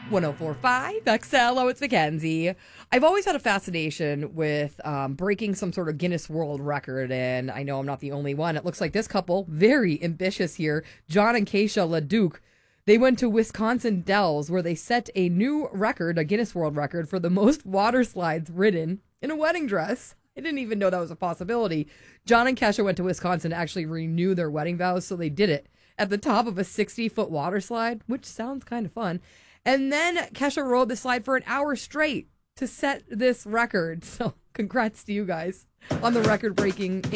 1045 XL. Oh, it's Mackenzie. I've always had a fascination with breaking some sort of Guinness World Record, and I know I'm not the only one. It looks like this couple, very ambitious here, John and Keisha LeDuc, they went to Wisconsin Dells, where they set a new record, a Guinness World Record, for the most water slides ridden in a wedding dress. I didn't even know that was a possibility. John and Kesha went to Wisconsin to actually renew their wedding vows, so they did it at the top of a 60-foot water slide, which sounds kind of fun. And then Kesha rode the slide for an hour straight to set this record. So congrats to you guys on the record-breaking